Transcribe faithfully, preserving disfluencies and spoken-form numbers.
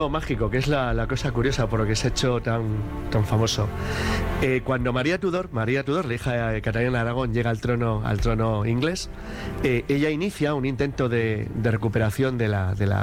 mágico, que es la, la cosa curiosa por lo que se ha hecho tan, tan famoso. Eh, cuando María Tudor, María Tudor, la hija de Catalina de Aragón, llega al trono, al trono inglés, eh, ella inicia un intento de, de recuperación de la, de la